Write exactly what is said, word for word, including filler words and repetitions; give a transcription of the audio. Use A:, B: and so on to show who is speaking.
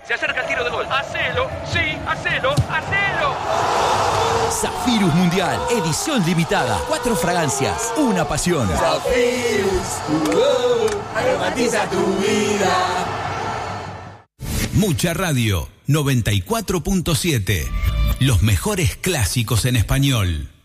A: Se acerca el tiro de gol. ¡Hacelo! ¡Sí! ¡Hacelo! ¡Hacelo!
B: Zafirus Mundial, edición limitada. Cuatro fragancias, una pasión.
C: Zafirus, uh, aromatiza tu vida.
D: Mucha Radio, noventa y cuatro punto siete. Los mejores clásicos en español.